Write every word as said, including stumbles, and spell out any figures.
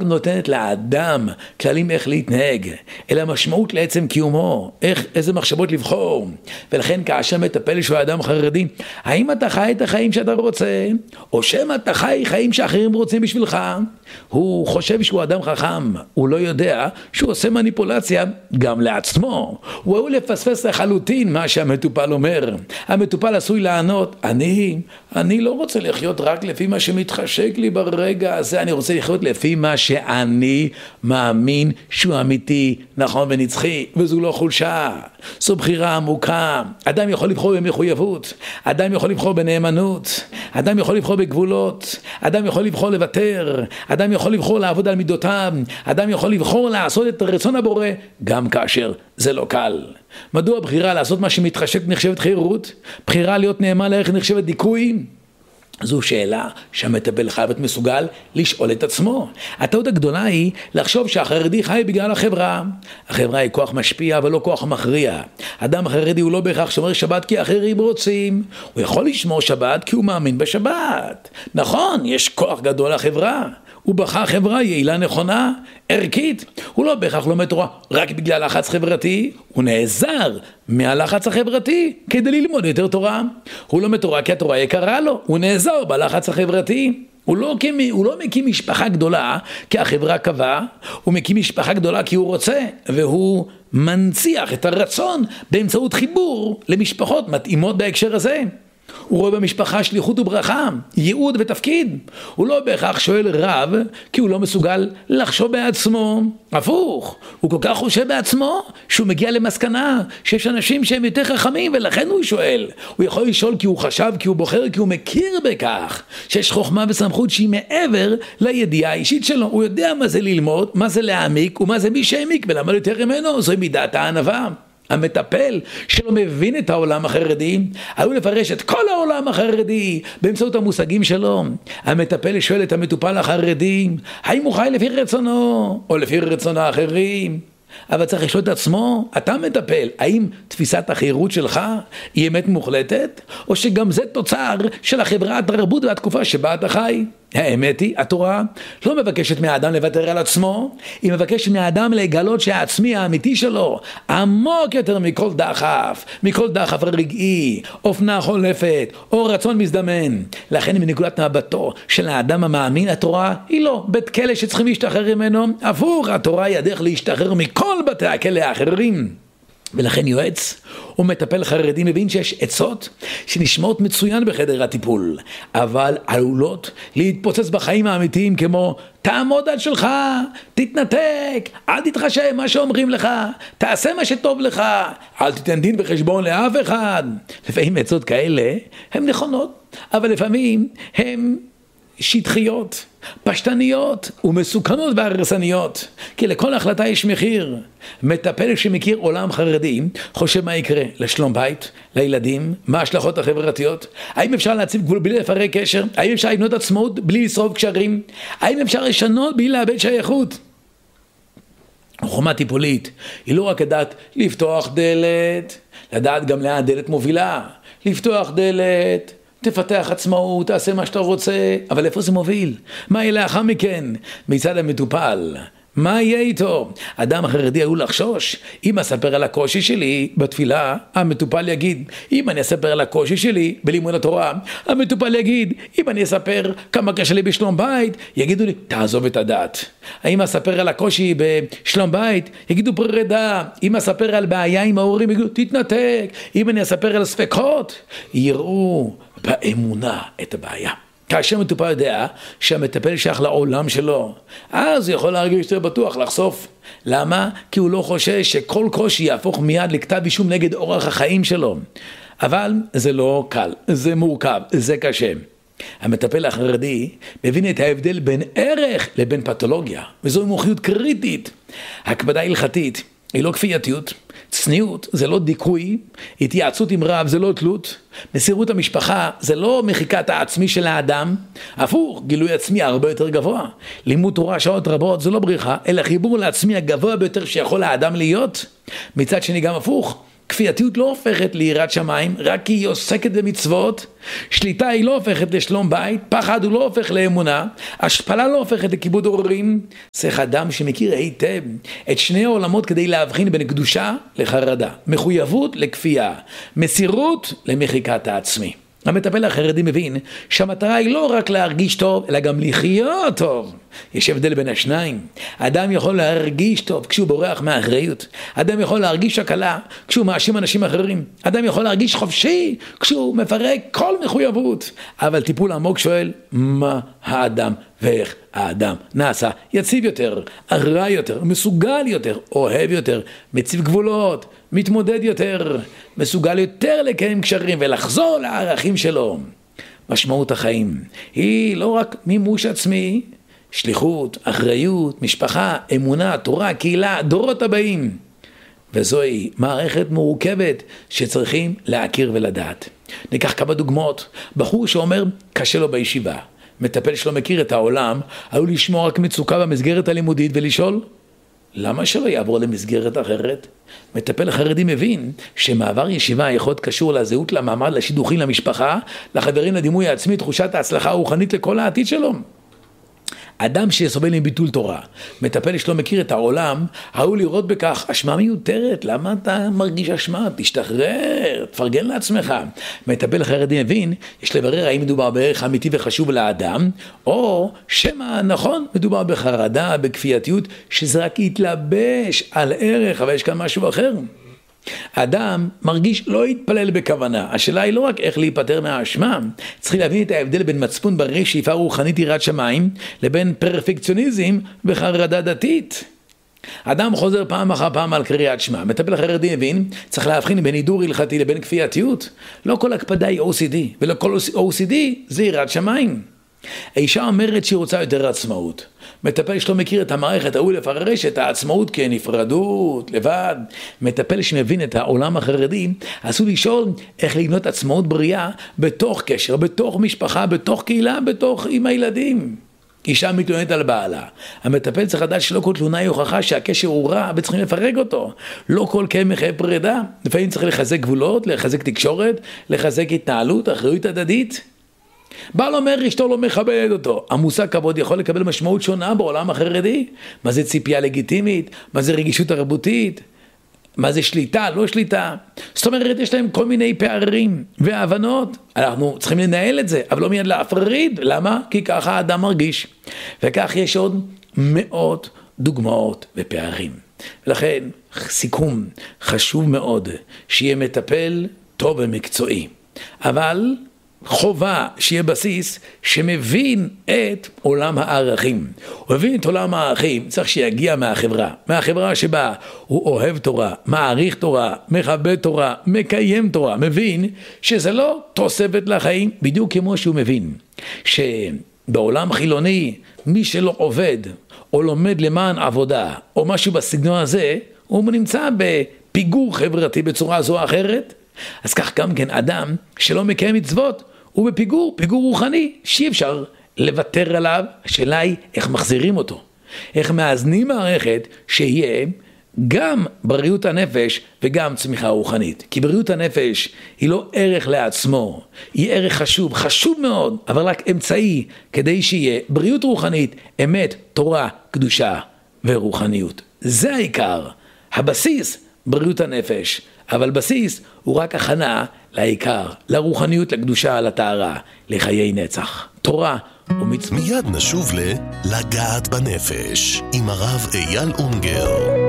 נותנת לאדם כללים איך להתנהג, אלא משמעות לעצם קיומו, איך, איזה מחשבות לבחור. ולכן כאשר מטפל שהוא אדם חרדי, האם אתה חי את החיים שאתה רוצה, או שמא אתה חי חיים שאחרים רוצים בשבילך? הוא חושב שהוא אדם חכם, הוא לא יודע שהוא עושה מניפולציה גם לעצמו. הוא ראוי לפספס לחלוטין מה שהמטופל אומר. המטופל עשוי לענות, אני, אני לא רוצה לחיות רק לפי מה שמתחשק לי ברגע הזה, אני רוצה לחיות לפי מה שאני מאמין שהוא אמיתי, נכון ונצחי, וזו לא חולשה, זו בחירה עמוקה. אדם יכול לבחור במחויבות, אדם יכול לבחור בנאמנות, אדם יכול לבחור בגבולות, אדם יכול לבחור לוותר, אדם יכול לבחור לעבוד על מידותיו, אדם יכול לבחור לעשות את רצון הבורא, גם כאשר זה לא קל. מדוע בחירה לעשות מה שמתחשק נחשבת חירות? בחירה להיות נאמן לערך נחשבת דיכוי? זו שאלה שהמטפל חייב להיות מסוגל לשאול את עצמו. הטעות הגדולה היא לחשוב שהחרדי חי בגלל החברה. החברה היא כוח משפיע אבל לא כוח מכריע. אדם חרדי הוא לא בהכרח שומר שבת כי אחרים רוצים. הוא יכול לשמור שבת כי הוא מאמין בשבת. נכון, יש כוח גדול לחברה. הוא בחר חברה יעילה נכונה, ערכית. הוא לא בהכרח לומד תורה רק בגלל לחץ חברתי, הוא נעזר מהלחץ החברתי כדי ללמוד יותר תורה. הוא לומד תורה כי התורה יקרה לו, הוא נעזר בלחץ החברתי. הוא לא, הוא לא מקים משפחה גדולה כי החברה קבעה, הוא מקים משפחה גדולה כי הוא רוצה, והוא מנציח את הרצון באמצעות חיבור למשפחות מתאימות בהקשר הזה. הוא רואה במשפחה שליחות וברכה, ייעוד ותפקיד. הוא לא בהכרח שואל רב, כי הוא לא מסוגל לחשוב בעצמו. הפוך, הוא כל כך חושב בעצמו, שהוא מגיע למסקנה שיש אנשים שהם יותר חכמים, ולכן הוא שואל. הוא יכול לשאול כי הוא חשב, כי הוא בוחר, כי הוא מכיר בכך, שיש חוכמה וסמכות שהיא מעבר לידיעה האישית שלו. הוא יודע מה זה ללמוד, מה זה להעמיק, ומה זה מי שהעמיק, ולמד יותר ממנו, זוהי מידת הענווה. המטפל שלא מבין את העולם החרדי, עלול לפרש את כל העולם החרדי באמצעות המושגים שלו. המטפל שואל את המטופל החרדי, האם הוא חי לפי רצונו או לפי רצון האחרים? אבל צריך לשאול את עצמו, אתה מטפל, האם תפיסת החירות שלך היא אמת מוחלטת, או שגם זה תוצר של החברה, התרבות והתקופה שבה אתה חי? האמת היא, התורה לא מבקשת מהאדם לוותר על עצמו, היא מבקשת מהאדם לגלות שהעצמי האמיתי שלו עמוק יותר מכל דחף, מכל דחף רגעי, אופנה חולפת או רצון מזדמן. לכן מנקודת מבטו של האדם המאמין, התורה היא לא בית כלא שצריכים להשתחרר ממנו, הפוך, התורה היא הדרך להשתחרר מכל בתי הכלא האחרים. ולכן יועץ ומטפל חרדי מבין שיש עצות שנשמעות מצוין בחדר הטיפול, אבל עלולות להתפוצץ בחיים האמיתיים, כמו תעמוד על שלך, תתנתק, אל תתחשב מה שאומרים לך, תעשה מה שטוב לך, אל תיתן דין בחשבון לאף אחד. לפעמים עצות כאלה הן נכונות, אבל לפעמים הן שטחיות, פשטניות ומסוכנות והרסניות, כי לכל החלטה יש מחיר. מטפל שמכיר עולם חרדי חושב מה יקרה לשלום בית, לילדים, מה ההשלכות החברתיות, האם אפשר להציב גבול בלי לפרק קשר, האם אפשר לבנות עצמאות בלי לשרוף קשרים, האם אפשר לשנות בלי לאבד שייכות. חוכמה טיפולית היא לא רק לדעת לפתוח דלת, לדעת גם לאן הדלת מובילה. לפתוח דלת, תפתח עצמאות, תעשה מה שאתה רוצה, אבל איפה זה מוביל? מה יהיה לאחר מכן? מצד המטופל, מה יהיה איתו? אדם חרדי עלול לחשוש, אם אספר על הקושי שלי בתפילה, המטופל יגיד, אם אני אספר על הקושי שלי בלימוד התורה, המטופל יגיד, אם אני אספר כמה קשה לי בשלום בית, יגידו לי, תעזוב את הדת. אם אספר על הקושי בשלום בית, יגידו פרידה. אם אספר על בעיה עם ההורים, יגידו, תתנתק. אם אני אספר על ספקות, יראו באמונה את הבעיה. כאשר מטופל יודע שהמטפל שייך לעולם שלו, אז הוא יכול להרגיש יותר בטוח לחשוף. למה? כי הוא לא חושש שכל קושי יהפוך מיד לכתב אישום נגד אורח החיים שלו. אבל זה לא קל, זה מורכב, זה קשה. המטפל החרדי מבין את ההבדל בין ערך לבין פתולוגיה, וזו מומחיות קריטית. הקפדה הלכתית היא לא כפייתיות, צניעות זה לא דיכוי, התייעצות עם רב זה לא תלות, מסירות המשפחה זה לא מחיקת העצמי של האדם, הפוך, גילוי עצמי הרבה יותר גבוה. לימוד תורה שעות רבות זה לא בריחה, אלא חיבור לעצמי הגבוה ביותר שיכול האדם להיות. מצד שני גם הפוך, כפייתיות לא הופכת ליראת שמיים רק כי היא עוסקת במצוות, שליטה היא לא הופכת לשלום בית, פחד הוא לא הופך לאמונה, השפלה לא הופכת לכיבוד הורים. צריך אדם שמכיר היטב את שני העולמות כדי להבחין בין קדושה לחרדה, מחויבות לכפייה, מסירות למחיקת העצמי. המטפל החרדי מבין שהמטרה היא לא רק להרגיש טוב, אלא גם לחיות טוב. יש הבדל בין השניים. אדם יכול להרגיש טוב כשהוא בורח מהאחריות. אדם יכול להרגיש הקלה כשהוא מאשים אנשים אחרים. אדם יכול להרגיש חופשי כשהוא מפרק כל מחויבות. אבל טיפול עמוק שואל, מה האדם ואיך האדם נעשה יציב יותר, אחראי יותר, מסוגל יותר, אוהב יותר, מציב גבולות, מתמודד יותר, מסוגל יותר לקיים קשרים ולחזור לערכים שלו. משמעות החיים היא לא רק מימוש עצמי, שליחות, אחריות, משפחה, אמונה, תורה, קהילה, דורות הבאים. וזוהי מערכת מורכבת שצריכים להכיר ולדעת. ניקח כמה דוגמאות. בחור שאומר קשה לו בישיבה, מטפל שלא מכיר את העולם, עלול לשמוע רק מצוקה במסגרת הלימודית ולשאול, למה שלא יעבור למסגרת אחרת? מטפל חרדי מבין שמעבר ישיבה יכול להיות קשור לזהות, למעמד, לשידוכים, למשפחה, לחברים, לדימוי העצמי, תחושת ההצלחה הרוחנית לכל העתיד שלו. אדם שסובל מביטול תורה, מטפל שלא מכיר את העולם, ראוי לראות בכך אשמה מיותרת. למה אתה מרגיש אשמה? תשתחרר, תפרגן לעצמך. מטפל חרדי מבין, יש לברר האם מדובר בערך אמיתי וחשוב לאדם, או שמה נכון, מדובר בחרדה, בכפייתיות, שזה רק יתלבש על ערך, אבל יש כאן משהו אחר. אדם מרגיש לא יתפלל בכוונה. השאלה היא לא רק איך להיפטר מהאשמה, צריך להבין את ההבדל בין מצפון בריא שאיפה רוחנית יראת שמיים לבין פרפקציוניזם וחרדה דתית. אדם חוזר פעם אחר פעם על קריאת שמע. מטפל חרדי מבין, צריך להבחין בין הידור הלכתי לבין כפייתיות. לא כל הקפדה היא או סי די, ולא כל או סי די זה יראת שמיים. האישה אומרת שהיא רוצה יותר עצמאות. מטפל שלא מכיר את המערכת, הוא לפרש את העצמאות כנפרדות, לבד. מטפל שמבין את העולם החרדי, עשו לשאול איך לבנות עצמאות בריאה בתוך קשר, בתוך משפחה, בתוך קהילה, בתוך עם הילדים. אישה מתלוננת על בעלה. המטפל צריך לדעת שלא כל תלונה היא הוכחה שהקשר הוא רע וצריכים לפרק אותו. לא כל כאב מחייב פרידה. לפעמים צריך לחזק גבולות, לחזק תקשורת, לחזק התנהלות, אחריות הדדית. בעל אומר אשתו לא מכבדת אותו. המושג כבוד יכול לקבל משמעות שונה בעולם החרדי. מה זה ציפייה לגיטימית? מה זה רגישות תרבותית? מה זה שליטה? לא שליטה. זאת אומרת, יש להם כל מיני פערים והבנות. אנחנו צריכים לנהל את זה, אבל לא מיד להפריד. למה? כי ככה האדם מרגיש. וכך יש עוד מאות דוגמאות ופערים. ולכן, סיכום חשוב מאוד שיהיה מטפל טוב ומקצועי. אבל חובה שיהיה בסיס שמבין את עולם הערכים. הוא מבין את עולם הערכים, צריך שיגיע מהחברה, מהחברה שבה הוא אוהב תורה, מעריך תורה, מכבד תורה, מקיים תורה, מבין שזה לא תוספת לחיים, בדיוק כמו שהוא מבין שבעולם חילוני מי שלא עובד או לומד למען עבודה או משהו בסגנון הזה, הוא נמצא בפיגור חברתי בצורה זו או אחרת. אז כך גם כן אדם שלא מקיים מצוות הוא בפיגור, פיגור רוחני, שאי אפשר לוותר עליו. השאלה היא איך מחזירים אותו, איך מאזנים מערכת שיהיה גם בריאות הנפש וגם צמיחה רוחנית. כי בריאות הנפש היא לא ערך לעצמו, היא ערך חשוב, חשוב מאוד, אבל רק אמצעי כדי שיהיה בריאות רוחנית, אמת, תורה, קדושה ורוחניות. זה העיקר, הבסיס בריאות הנפש, אבל בסיס הוא רק הכנה לעיקר, לרוחניות, לקדושה, לטהרה, לחיי נצח, תורה ומצוות. מיד נשוב ל- לגעת בנפש עם הרב אייל אונגר.